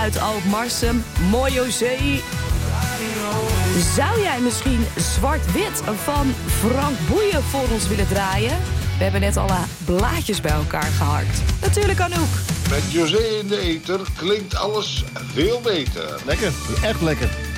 uit Alpmarsum. Mooi zee. Zou jij misschien zwart-wit van Frank Boeien voor ons willen draaien? We hebben net alle blaadjes bij elkaar geharkt. Natuurlijk Anouk. Met José in de eter klinkt alles veel beter. Lekker, echt lekker.